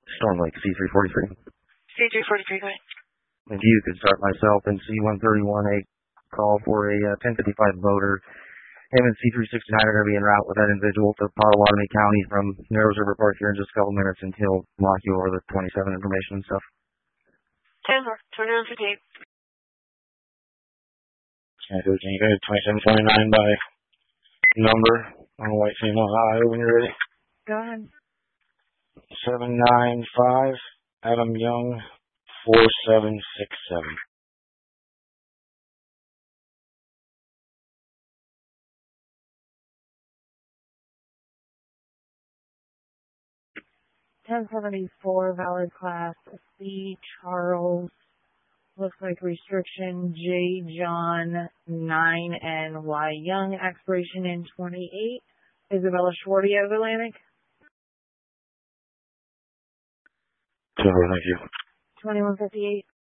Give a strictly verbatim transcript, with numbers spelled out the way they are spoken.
Storm Lake, C three forty-three. C three forty-three, go ahead. If you could start myself in C one thirty-one, a call for a uh, ten fifty-five voter. Him and C three sixty-nine are going to be en route with that individual to Potawatomi County from Narrows River Park here in just a couple minutes, and he'll lock you over the twenty-seven information and stuff. ten, twenty-one fifty-eight. Can I do it? twenty-seven twenty-nine by number on a white female high when you're ready. Go ahead. seven nine five, Adam Young, four seven six seven. ten seventy-four, valid class C, Charles. Looks like restriction J, John, nine, and Y, Young, expiration in twenty-eight. Isabella Schwarty out of Atlantic. Thank you. twenty-one fifty-eight.